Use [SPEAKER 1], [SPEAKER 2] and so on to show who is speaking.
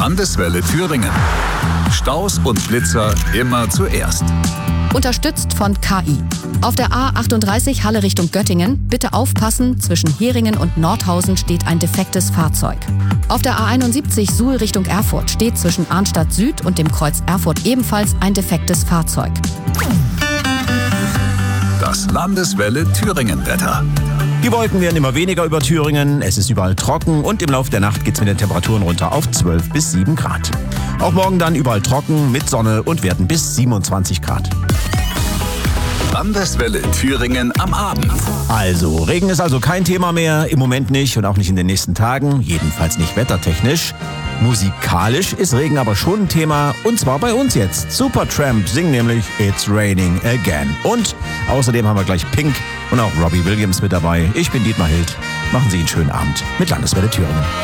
[SPEAKER 1] Landeswelle Thüringen. Staus und Blitzer immer zuerst.
[SPEAKER 2] Unterstützt von KI. Auf der A38 Halle Richtung Göttingen, bitte aufpassen, zwischen Heringen und Nordhausen steht ein defektes Fahrzeug. Auf der A71 Suhl Richtung Erfurt steht zwischen Arnstadt Süd und dem Kreuz Erfurt ebenfalls ein defektes Fahrzeug.
[SPEAKER 1] Das Landeswelle Thüringen-Wetter.
[SPEAKER 3] Die Wolken werden immer weniger über Thüringen, es ist überall trocken und im Laufe der Nacht geht es mit den Temperaturen runter auf 12 bis 7 Grad. Auch morgen dann überall trocken mit Sonne und werden bis 27 Grad.
[SPEAKER 1] Landeswelle Thüringen am Abend.
[SPEAKER 3] Also, Regen ist also kein Thema mehr, im Moment nicht und auch nicht in den nächsten Tagen, jedenfalls nicht wettertechnisch. Musikalisch ist Regen aber schon ein Thema und zwar bei uns jetzt. Supertramp singen nämlich It's Raining Again. Und außerdem haben wir gleich Pink und auch Robbie Williams mit dabei. Ich bin Dietmar Hild. Machen Sie einen schönen Abend mit Landeswelle Thüringen.